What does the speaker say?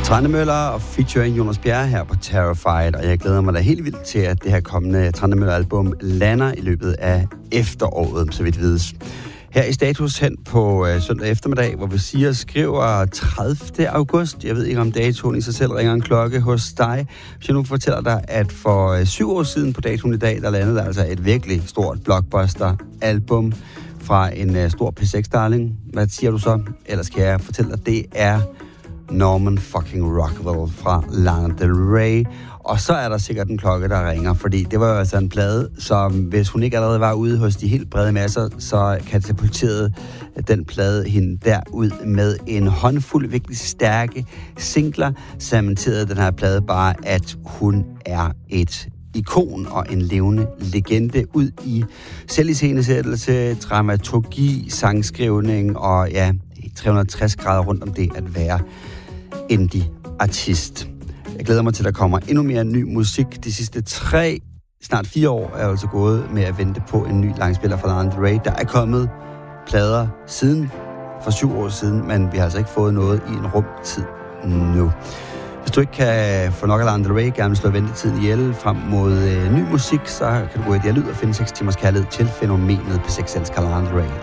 Trane-Møller og featuring Jonas Bjerre her på Terrified, og jeg glæder mig da helt vildt til, at det her kommende Trane-Møller-album lander i løbet af efteråret, så vidt vides. Her i status hen på søndag eftermiddag, hvor vi siger skriver 30. august. Jeg ved ikke, om datoen i sig selv ringer en klokke hos dig. Hvis jeg nu fortæller dig, at for 7 år siden på datoen i dag, der landede altså et virkelig stort blockbuster-album fra en stor P6-darling. Hvad siger du så? Ellers kan jeg fortælle dig, det er Norman fucking Rockwell fra Lana Del Rey. Og så er der sikkert en klokke, der ringer, fordi det var jo altså en plade, som hvis hun ikke allerede var ude hos de helt brede masser, så katapulterede den plade hende derud med en håndfuld virkelig stærke singler, cementerede den her plade bare, at hun er et ikon og en levende legende ud i selviscenesættelse, dramaturgi, sangskrivning og ja, 360 grader rundt om det at være indie-artist. Jeg glæder mig til, at der kommer endnu mere ny musik. De sidste snart 4 år er altså gået med at vente på en ny langspiller fra Lana Del Rey. Der er kommet plader siden, for 7 år siden, men vi har altså ikke fået noget i en rumtid nu. Hvis du ikke kan få nok af Lana Del Rey, gerne vil slå ventetiden ihjel frem mod ny musik, så kan du gå i Dialyd og finde 6 timers kærlighed til fænomenet P6 elsker Lana Del Rey.